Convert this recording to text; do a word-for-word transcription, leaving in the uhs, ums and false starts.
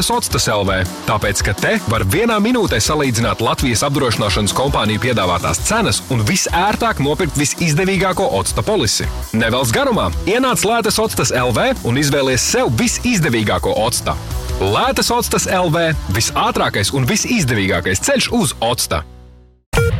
Octas L V, tāpēc, ka te var vienā minūtē salīdzināt Latvijas apdrošināšanas kompāniju piedāvātās cenas un visērtāk nopirkt visizdevīgāko octa polisi. Nevelc garumā, ienāc Lētas Octas L V un izvēlies sev visizdevīgāko octa. Lētas Octas L V – visātrākais un visizdevīgākais ceļš uz octa.